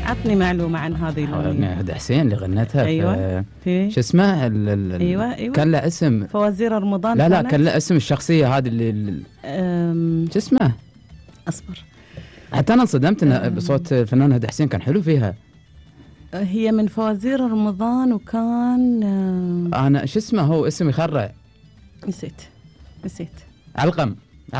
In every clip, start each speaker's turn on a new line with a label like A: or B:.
A: عطني معلومة عن هذه الأغنية.
B: هدى حسين اللي غنتها.
A: أيوة.
B: شو اسمه
A: أيوة.
B: كان له اسم
A: فوازير رمضان.
B: لا كان له اسم الشخصية هذه اللي شو اسمه؟
A: أصبر.
B: حتى أنا انصدمت إن بصوت الفنان هدى حسين كان حلو فيها.
A: هي من فوازير رمضان وكان
B: أنا شو اسمه هو اسم يخرع.
A: نسيت.
B: علقم.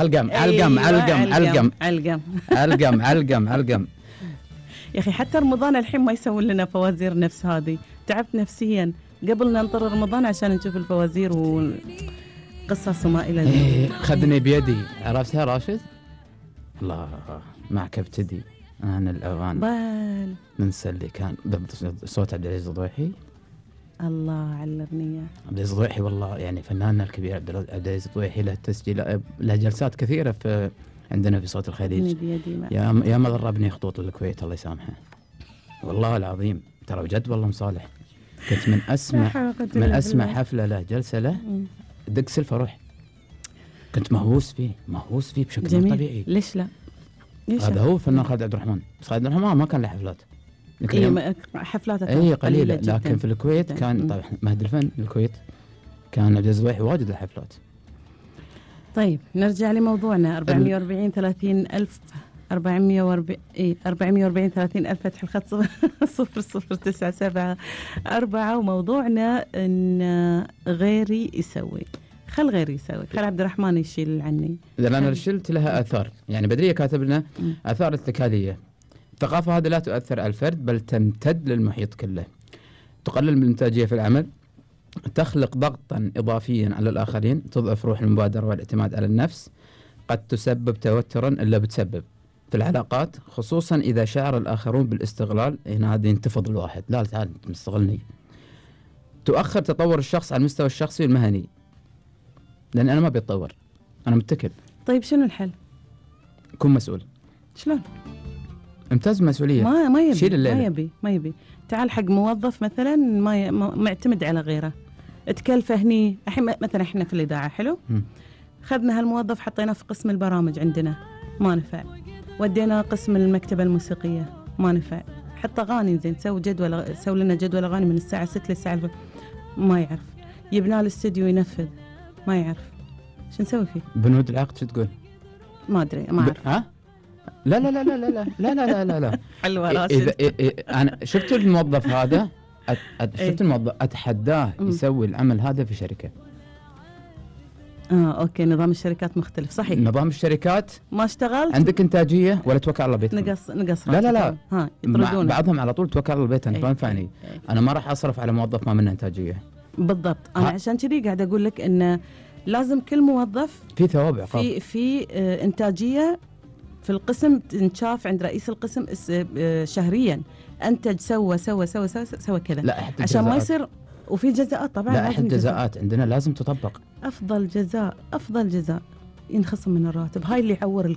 A: يا أخي حتى رمضان الحين ما يسوون لنا فوازير نفس هذه. تعبت نفسيا قبل ننطر رمضان عشان نشوف الفوازير وقصص وما إلى ذلك.
B: خذني بيدي، عرفتها راشد؟ الله معك ابتدي أنا الأغاني ننسى اللي كان صوت عبد العزيز الضويحي.
A: الله على الأغنية.
B: عبد العزيز الضويحي والله يعني فناننا الكبير عبد العزيز الضويحي له تسجيل له جلسات كثيرة في عندنا في صوت الخليج. يا ما ضربني خطوط الكويت الله يسامحه. والله العظيم ترى بجد والله مصالح. كنت من أسمع حفلة له جلسة له دق سلفة روح. كنت مهووس فيه بشكل
A: جميل.
B: طبيعي.
A: ليش لا؟
B: هذا هو فنان خالد عبد الرحمن. بس خالد عبد الرحمن ما كان له حفلات.
A: حفلاته
B: قليلة لكن في الكويت كان طبعا مهد الفن الكويت كان عبد العزيز الضويحي واجد له حفلات.
A: طيب نرجع لموضوعنا. 440 30 ألف 440 30 ألف فتح الخط 00974 وموضوعنا إن غيري يسوي. خل غيري يسوي. خل عبد الرحمن يشيل عني.
B: إذا أنا شلت لها آثار يعني بدرية كاتب لنا آثار اتكالية. الثقافة هذه لا تؤثر على الفرد بل تمتد للمحيط كله. تقلل من الإنتاجية في العمل. تخلق ضغطا إضافيا على الآخرين. تضعف روح المبادرة والاعتماد على النفس. قد تسبب توترا إلا بتسبب في العلاقات خصوصا إذا شعر الآخرون بالاستغلال. هنا هذا ينتفض الواحد لا تعال مستغلني. تؤخر تطور الشخص على المستوى الشخصي والمهني لأن أنا ما بيتطور أنا متكل.
A: طيب شنو الحل؟
B: كن مسؤول.
A: شلون؟
B: امتاز المسؤولية.
A: ما يبي
B: شيل
A: الليلة. ما يبي تعال حق موظف مثلا ما معتمد على غيره تكلفه هني. الحين مثلا احنا في الإذاعة حلو خذنا هالموظف حطيناه في قسم البرامج عندنا ما نفع. ودينا قسم المكتبة الموسيقية ما نفع. حط أغاني زين سوي لنا جدول أغاني من الساعة 6 للساعة ما يعرف. يبنى الاستديو ينفذ ما يعرف. شو نسوي فيه؟
B: بنود العقد شو تقول؟
A: ما أدري ما أعرف.
B: ها؟ لا لا لا لا لا لا لا لا لا
A: حلوة راشد.
B: أنا شفت الموظف هذا شفت الموظف أتحداه يسوي العمل هذا في شركة.
A: اوكي نظام الشركات مختلف صحيح.
B: نظام الشركات
A: ما اشتغلت
B: عندك انتاجيه ولا توكل على البيت.
A: نقص
B: لا
A: يطردون
B: بعضهم على طول توكل على البيت انت ما ينفعني. انا ما راح اصرف على موظف ما منه انتاجيه.
A: بالضبط انا عشان كذي قاعد اقول لك انه لازم كل موظف
B: في ثواب عقاب
A: في انتاجيه في القسم تنشاف عند رئيس القسم شهريا انتج سوى كذا عشان ما يصير. وفي جزاءات طبعا.
B: لا حتى جزاءات عندنا لازم تطبق.
A: افضل جزاء ينخصم من الراتب. هاي اللي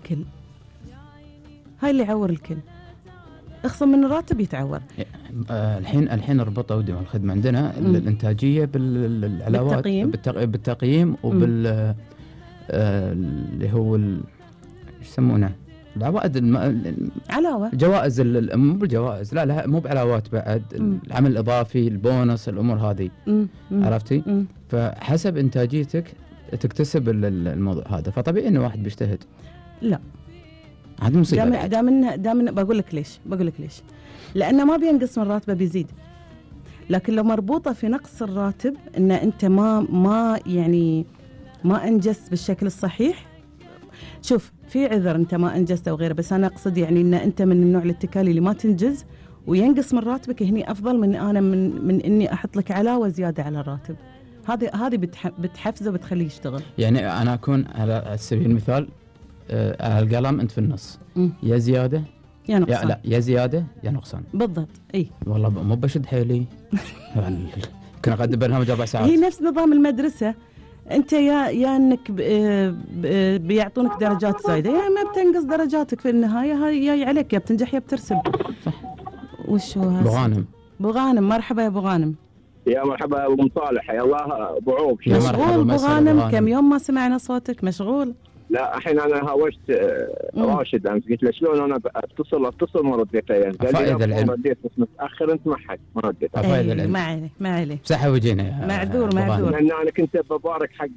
A: يعور الكل. اخصم من الراتب يتعور.
B: الحين ربطوا ودي الخدمه عندنا الانتاجيه بالعلاوات بالتقييم وبال اللي هو ايش يسمونه العوائد
A: علاوه
B: جوائز مو بالجوائز لا مو بعلاوات بعد العمل الاضافي البونص الامور هذه عرفتي. فحسب انتاجيتك تكتسب الموضوع هذا. فطبيعي انه واحد بيجتهد. لا هذه مصيبه.
A: دام بقول لك ليش لانه ما بينقص من راتبه بيزيد. لكن لو مربوطه في نقص الراتب ان انت ما يعني ما انجزت بالشكل الصحيح. شوف في عذر انت ما انجزت او غيره بس انا اقصد يعني ان انت من النوع الاتكالي اللي ما تنجز وينقص من راتبك هني افضل من انا من اني احط لك علاوه زياده على الراتب. هذه بتحفزه وبتخليه يشتغل.
B: يعني انا اكون على سبيل المثال على القلم انت في النص يا زياده
A: يا نقصان.
B: يا زياده يا نقصان.
A: بالضبط اي
B: والله مو بشد حيلي. كنا قد برنامج 4 ساعات.
A: هي نفس نظام المدرسه. انت يا انك بيعطونك درجات زايده يا ما بتنقص درجاتك في النهايه. هاي جاي عليك يا بتنجح يا بترسب.
B: صح.
A: وش هو هذا؟ ابو غانم مرحبا يا ابو غانم.
C: يا مرحبا ابو مصالح. يا الله ابو عوف.
A: مشغول ابو غانم كم يوم ما سمعنا صوتك. مشغول
C: لا الحين انا هاوشت راشد امس، قلت له شلون انا اتصل ما رديت يعني.
B: فائدة العلم.
C: ما رديت بس متاخر انت ما حد ما رديت.
B: فائدة العلم.
A: ما عليه
B: مسحه وجينا.
A: معذور.
C: لان انا كنت ببارك حق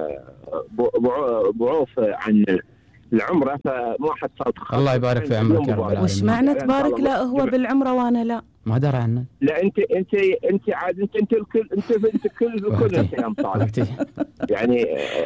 C: بعوف عن العمره فما حصلت.
B: الله يبارك في عمرك يا رب العالمين.
A: وش معنى تبارك لا هو بالعمره وانا لا؟
B: ما درى عنه.
C: لا انت عاد انت الكل انت ايام صالح يعني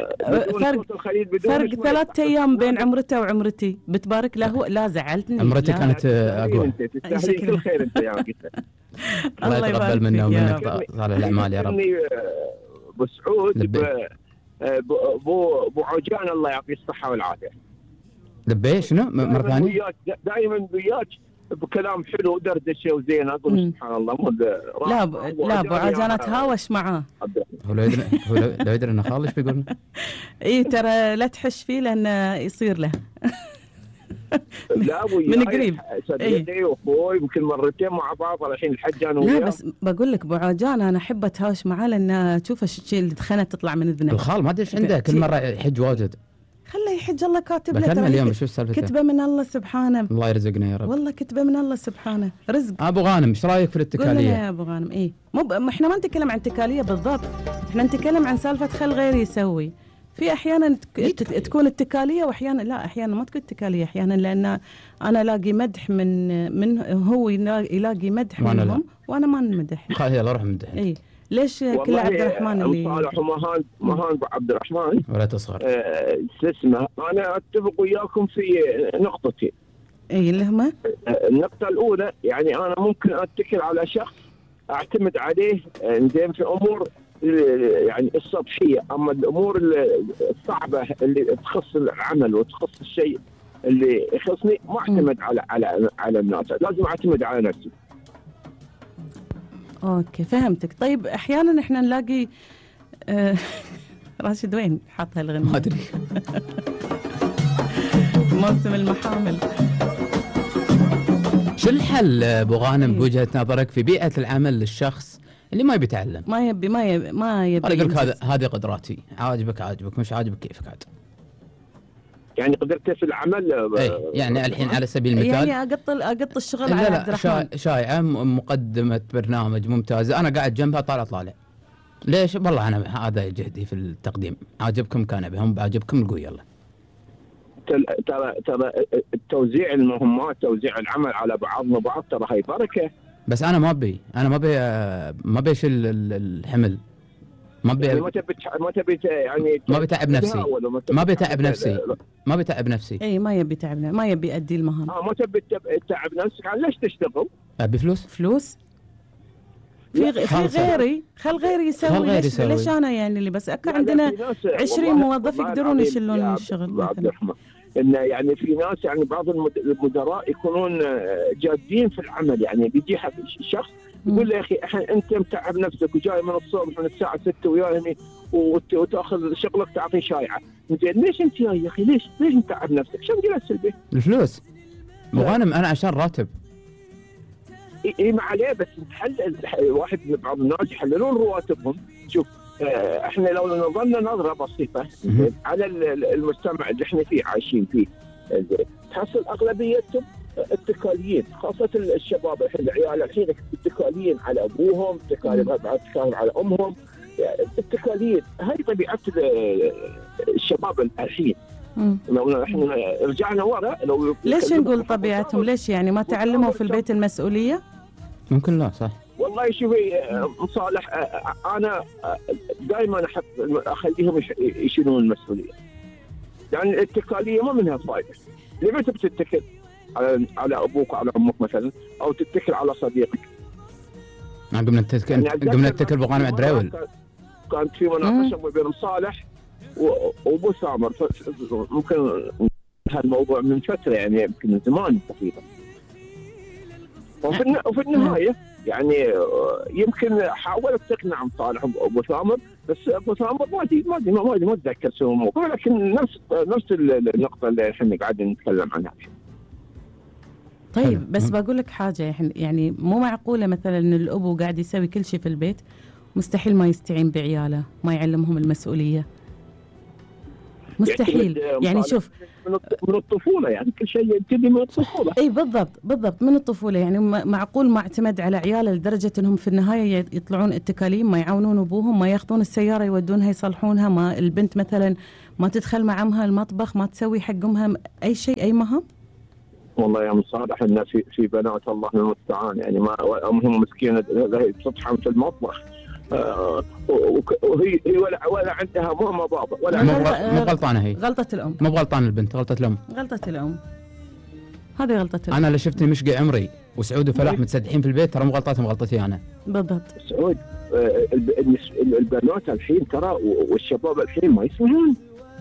A: فرق 3 ايام بين عمرته وعمرتي. بتبارك له هو لا زعلتني.
B: عمرتي كانت اقوى.
C: تستاهلي كل خير انت يا قلت.
B: الله يتقبل منا ومنك صالح الاعمال يا رب.
C: ابو سعود ابو عجان الله يعطيه الصحه والعافيه.
B: لبيه شنو مره ثانيه؟
C: دائما وياك بكلام حلو ودردشه وزين. اقول سبحان الله.
A: لا ابو عجان اتهاوش معاه.
B: هو لو يدري انه خالش بيقول
A: اي ترى لا تحش فيه لانه يصير له.
C: لا
A: من قريب
C: صديقي واخوي يمكن مرتين مع بعض الحين الحج انا وياه.
A: لا بس بقول لك ابو عجان انا احب اتهاوش معاه لان تشوف الشيء اللي دخنه تطلع من اذنه.
B: الخال ما ادري ايش عنده كل مره يحج واجد.
A: خله يحج الله كاتب له.
B: بكلمه اليوم شو السالفه؟
A: كتبه من الله سبحانه.
B: الله يرزقنا يا رب.
A: والله كتبه من الله سبحانه رزق.
B: ابو غانم ايش رايك في الاتكاليه؟
A: يا ابو غانم احنا ما نتكلم عن اتكاليه بالضبط، احنا نتكلم عن سالفه خل غيري يسوي. في احيانا تكون اتكاليه واحيانا لا، احيانا ما تكون اتكاليه، احيانا لان انا الاقي مدح من هو يلاقي مدح منهم وانا ما نمدح.
B: يلا روح مدح.
A: اي ليش كل عبد الرحمن اللي
C: صالح ومهان عبد الرحمن
B: ولا تصغر
C: اسمه. انا اتفق وياكم في نقطتين.
A: اي اللي هما
C: النقطه الاولى يعني انا ممكن اتكل على شخص اعتمد عليه زين في امور يعني السطحيه، اما الامور الصعبه اللي تخص العمل وتخص الشيء اللي يخصني ما اعتمد على الناس، لازم اعتمد على نفسي.
A: اوكي فهمتك. طيب احيانا احنا نلاقي راشد وين حاط هالغنى؟
B: ما ادري.
A: موسم المحامل.
B: شو الحل ابو غانم بوجهه نظرك في بيئه العمل للشخص اللي ما يبي يتعلم؟
A: ما يبي انا اقول
B: لك هذه قدراتي، عاجبك مش عاجبك كيفك عاد.
C: يعني قدرته في العمل
B: يعني الحين على سبيل المثال
A: يعني اقط الشغل على عبد الرحمن.
B: شائعه مقدمه برنامج ممتازه انا قاعد جنبها طالع ليش؟ والله انا هذا جهدي في التقديم، عاجبكم كان بهم عاجبكم نقول يلا.
C: ترى توزيع المهمات توزيع العمل على بعضنا بعض ترى هي بركه.
B: بس انا ما ابي اشيل الحمل. ما ابي
C: يعني ما تبي يعني
B: ما بتعب نفسي. ما بتعب نفسي.
A: اي ما يبي تعبنا، ما يبي يؤدي المهام.
C: ما تبي تتعب نفسك. ليش تشتغل؟
B: ابي فلوس.
A: في غيري خل غيري يسوي. ليش انا يعني اللي بس عندنا 20 موظف يقدرون يشيلون الشغل
C: إن يعني في ناس يعني بعض المدراء يكونون جادين في العمل. يعني بيجي شخص يقول له يا اخي انت متعب نفسك وجاي من الصبح من الساعه 6 وياهني وتاخذ شغلك تعطي شايعه. زين ليش انت يا اخي ليش متعب نفسك؟ شو جلست البيت؟
B: الفلوس. مغانم انا عشان راتب.
C: اي ما عليه بس نحل واحد من بعض الناس يحللون رواتبهم. شوف احنا لو نظلنا نظره بسيطه على المجتمع اللي احنا فيه عايشين فيه تحصل اغلبيتهم اتكاليين، خاصه الشباب الحين العيال الحين اتكاليين على ابوهم، اتكاليين على امهم، اتكاليين. هاي طبيعه الشباب الحين. لو احنا رجعنا ورا
A: ليش نقول طبيعتهم؟ ليش يعني ما تعلموا في البيت المسؤوليه؟
B: ممكن لا صح.
C: والله شوفي صالح انا دائما احب اخليهم يشيلون المسؤوليه. يعني الاتكاليه ما منها فائده. لمتى بتتكل على ابوك وعلى امك مثلا او تتكل على صديقك؟
B: قمنا نتكل بغانم عدراول.
C: كانت في مناقشه بين صالح وابو سامر ممكن هالموضوع من فتره يعني يمكن من زمان تقريبا. وفي النهايه يعني يمكن حاولت تقنع صالح ابو ثامر بس ابو ثامر ما اتذكر شو الموضوع، لكن نفس النقطه اللي احنا قاعدين نتكلم عنها.
A: طيب بس بقول لك حاجه، يعني مو معقوله مثلا ان الابو قاعد يسوي كل شيء في البيت مستحيل ما يستعين بعياله ما يعلمهم المسؤوليه. مستحيل. يعني شوف
C: من الطفوله، يعني كل شيء يبتدي من الطفوله.
A: اي بالضبط من الطفوله. يعني معقول ما اعتمد على عياله لدرجه انهم في النهايه يطلعون اتكاليين، ما يعاونون ابوهم، ما ياخذون السياره يودونها يصلحونها، ما البنت مثلا ما تدخل مع عمها المطبخ، ما تسوي حق امها اي شيء، اي مهام.
C: والله يا مصالح ان في بنات الله المستعان، يعني ما امهم مسكينه تطحن في المطبخ، وهي ولا عندها ماما بابا ولا
B: مو غلطانه هي،
A: غلطه الام،
B: مو غلطانه البنت، غلطه الام، هذه غلطه الام. انا اللي شفتني مشقي عمري وسعود وفلاح متسدحين في البيت، ترى مو غلطتهم، غلطتي انا.
A: بالضبط
C: سعود. البنات الحين ترى والشباب الحين ما يسمعون.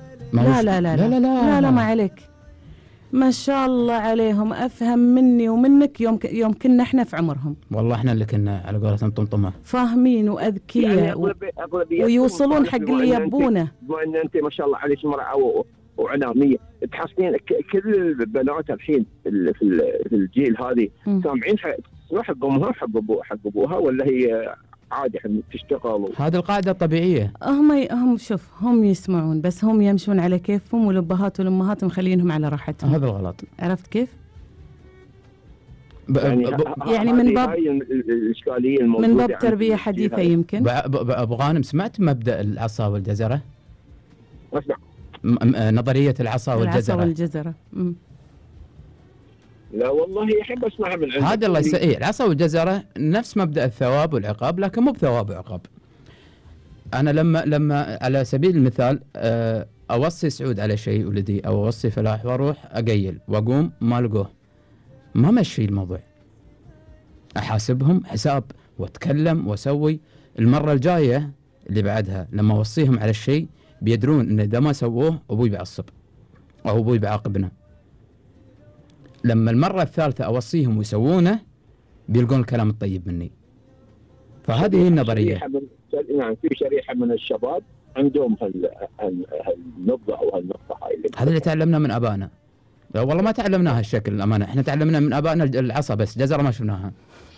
A: لا ما عليك، ما شاء الله عليهم، افهم مني ومنك يوم كنا احنا في عمرهم.
B: والله احنا اللي كنا على قولتهم طمطمه،
A: فاهمين واذكياء، يعني ويوصلون حق اللي يبونه.
C: بما ان انت ما شاء الله عليك مرأة وعناميه، تحسين كل البنات الحين في الجيل هذه سامعين تسمع حق امها حق ابوها، ولا هي عادي تشتغل
B: هذه القاعده الطبيعيه.
A: هم شوف، هم يسمعون، بس هم يمشون على كيفهم، والابهات والامهات مخلينهم على راحتهم.
B: هذا الغلط.
A: عرفت كيف؟
C: يعني من باب الاشكاليه الموجوده،
A: من باب تربيه حديثه يمكن.
B: ابو غانم، سمعت مبدا العصا والجزره؟
C: اسمع
B: نظريه العصا والجزره.
C: لا والله احب اسمعها من عندك.
B: هذا الله يسئ. العصا والجزره نفس مبدا الثواب والعقاب، لكن مو بثواب وعقاب. انا لما على سبيل المثال اوصي سعود على شيء ولدي، او اوصي فلاح واروح اقيل واقوم ما لقوه، ما مشي الموضوع، احاسبهم حساب واتكلم واسوي. المره الجايه اللي بعدها لما اوصيهم على الشيء بيدرون ان اذا ما سووه ابوي بيعصب او ابوي بيعاقبنا. لما المره الثالثه اوصيهم ويسوونه بيلقون الكلام الطيب مني. فهذه هي النظريه.
C: نعم، في شريحه من الشباب عندهم هالنبضه او هالنقطه هاي
B: هذا اللي تعلمنا من ابائنا. لا والله ما تعلمناها الشكل الامانه، احنا تعلمنا من ابائنا العصا بس، جزره ما شفناها.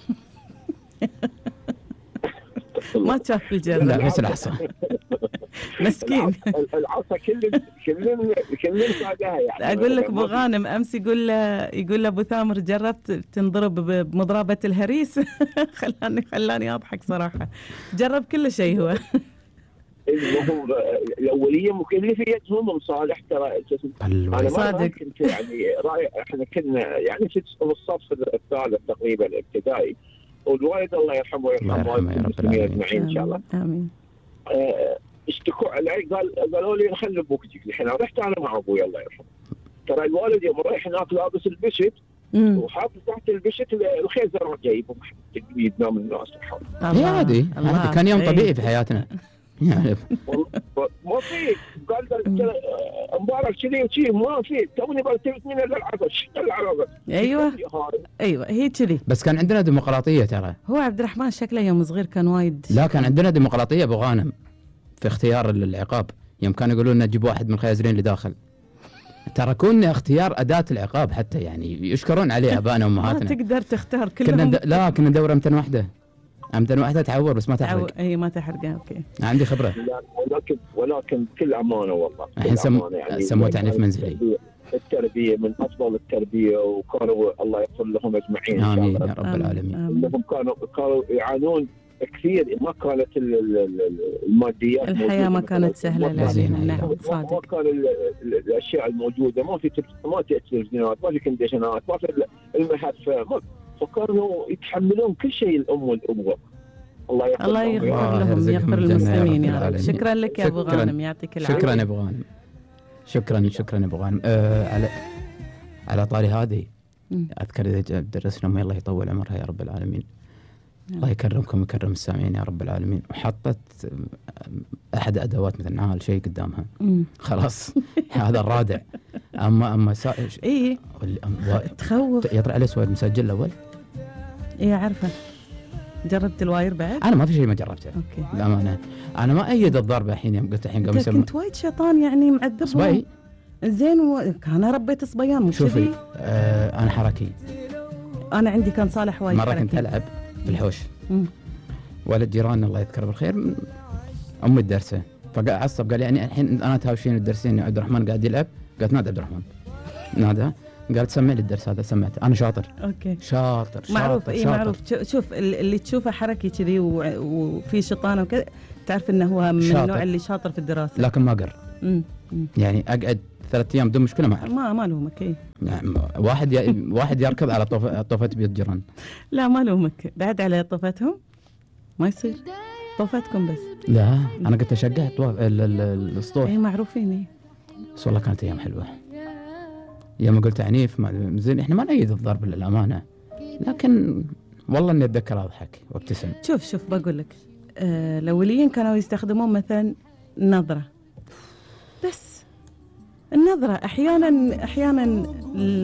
A: ما شاف الجزره،
B: لا بس العصا.
A: مسكين.
C: العصا كل فادها يعني.
A: اقول لك ابو غانم امس يقول له ابو ثامر جربت تنضرب بمضربه الهريس؟ خلاني اضحك صراحه. جرب كل شيء هو.
C: هو الاوليه مكلفيتهم صالح ترى. انا
A: صادق.
C: كنت يعني رايح، احنا كنا يعني في الصف الثالث تقريبا ابتدائي، والوالد الله يرحمه ويرحمه المسلمين اجمعين ان شاء الله.
A: امين.
C: اشتكوا علي، قالوا لي خلي ابوك يجيك. الحين رحت انا مع ابوي الله يرحمه. ترى الوالد يوم رايح هناك لابس البشت وحاط تحت البشت الخيزر جايب ينام الناس.
B: هي عادي كان يوم طبيعي في حياتنا. يعني
C: ما في قال مبارك كذي وشي، ما في توني بلتفت من العطش.
A: ايوه هي كذي.
B: بس كان عندنا ديمقراطيه ترى.
A: هو عبد الرحمن شكله يوم صغير كان وايد.
B: لا كان عندنا ديمقراطيه ابو غانم في اختيار العقاب. يوم كانوا يقولون لنا جيبوا واحد من الخيازرين اللي داخل، تركونا اختيار اداه العقاب حتى، يعني يشكرون عليه ابائنا وامهاتنا.
A: ما تقدر تختار كلهم.
B: لا كنا ندور امتن واحده تعور بس ما تحرق.
A: اي ما تحرق. اوكي
B: عندي خبره.
C: ولكن كل امانه والله.
B: الحين سموه تعنيف منزلي.
C: التربيه من افضل التربيه، وكانوا الله يغفر لهم اجمعين.
B: امين يا رب العالمين.
C: انهم كانوا يعانون كثير، ما كانت الماديات
A: الحياه ما كانت سهله عليهم. نعم صادق.
C: ما كان الاشياء الموجوده، ما في تلفزيونات، ما في كنديشنات، ما في المحف، فكانوا يتحملون كل شيء الام والابوه. الله يغفر
A: لهم، يغفر المسلمين يا رب. شكرا لك يا ابو غانم، يعطيك العافيه.
B: شكرا يا ابو غانم. شكرا يا ابو غانم. على طاري هذه اذكر اذا درسنا امي الله يطول عمرها يا رب العالمين. الله يكرمكم ويكرم السامعين يا رب العالمين. وحطت احد ادوات مثل نعال شيء قدامها خلاص هذا الرادع. اما
A: اي تخوف.
B: يطلع عليه سواد مسجل الاول.
A: اي عارفه. جربت الواير بعد؟
B: انا ما في شيء ما جربته.
A: اوكي
B: للامانه انا ما ايد الضربه الحين يوم قلت الحين قبل سنه.
A: كنت وايد شيطان يعني معذبهم.
B: صبي
A: زين انا ربيت صبيان مش
B: شوفي انا حركي.
A: انا عندي كان صالح وايد
B: مره كنت العب في الحوش. ولد جيراننا الله يذكره بالخير ام الدرسه فقال عصب، قال يعني الحين انا تهاوشين الدرسين عبد الرحمن قاعد يلعب. قالت نادى عبد الرحمن، نادى قالت سمع لي الدرس هذا. سمعته، انا شاطر.
A: اوكي
B: شاطر
A: معروف. اي
B: شاطر.
A: معروف. شوف اللي تشوفه حركي كذي وفي شطانه وكذا تعرف انه هو من
B: شاطر.
A: النوع اللي شاطر في الدراسه.
B: لكن ما قر. يعني اقعد 3 ايام بدون مشكله ما اعرف.
A: ما لومك. اي
B: يعني واحد يركض على طوفة بيت جيران.
A: لا ما لومك، بعد على طوفتهم ما يصير، طوفتكم بس.
B: لا انا قلت اشجع الاسطول.
A: اي معروفين. اي
B: بس والله كانت ايام حلوه. يوم قلت عنيف زين، احنا ما نأيد الضرب للامانه، لكن والله اني اتذكر اضحك وابتسم.
A: شوف بقول لك، الاوليين كانوا يستخدمون مثلا نظره، بس النظره احيانا